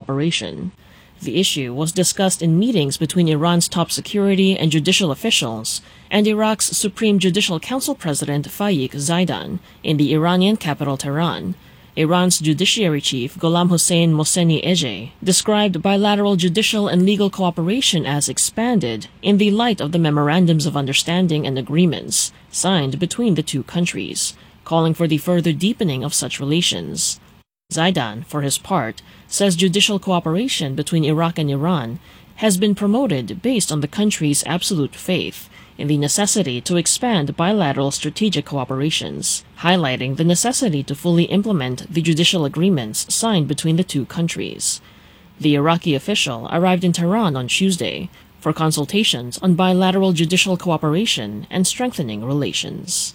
cooperation. The issue was discussed in meetings between Iran's top security and judicial officials and Iraq's Supreme Judicial Council President Faik Zaidan in the Iranian capital Tehran. Iran's judiciary chief Gholam Hossein Mohseni Ejei described bilateral judicial and legal cooperation as expanded in the light of the memorandums of understanding and agreements signed between the two countries, calling for the further deepening of such relations. Zaidan, for his part, says judicial cooperation between Iraq and Iran has been promoted based on the country's absolute faith in the necessity to expand bilateral strategic cooperations, highlighting the necessity to fully implement the judicial agreements signed between the two countries. The Iraqi official arrived in Tehran on Tuesday for consultations on bilateral judicial cooperation and strengthening relations.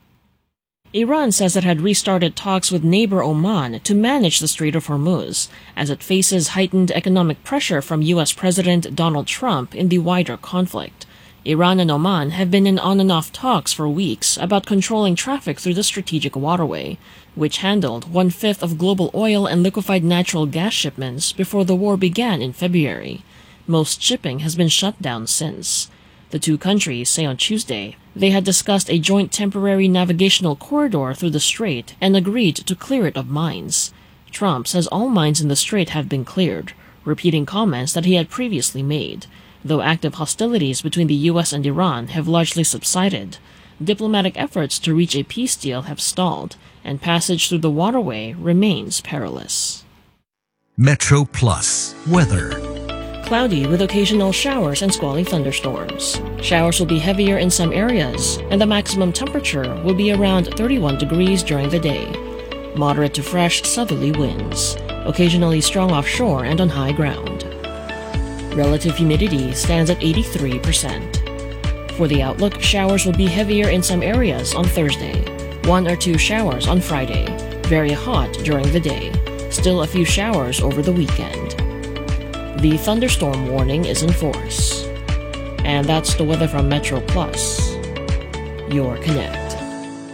Iran says it had restarted talks with neighbor Oman to manage the Strait of Hormuz as it faces heightened economic pressure from U.S. President Donald Trump in the wider conflict. Iran and Oman have been in on-and-off talks for weeks about controlling traffic through the strategic waterway, which handled 1/5 of global oil and liquefied natural gas shipments before the war began in February. Most shipping has been shut down since. The two countries say on Tuesday they had discussed a joint temporary navigational corridor through the strait and agreed to clear it of mines. Trump says all mines in the strait have been cleared, repeating comments that he had previously made. Though active hostilities between the U.S. and Iran have largely subsided, diplomatic efforts to reach a peace deal have stalled, and passage through the waterway remains perilous. Metro Plus weather. Cloudy with occasional showers and squally thunderstorms. Showers will be heavier in some areas, and the maximum temperature will be around 31 degrees during the day. Moderate to fresh southerly winds, occasionally strong offshore and on high ground. Relative humidity stands at 83%. For the outlook, showers will be heavier in some areas on Thursday. 1 or 2 showers on Friday. Very hot during the day. Still a few showers over the weekend. The thunderstorm warning is in force. And that's the weather from Metro Plus, your connect.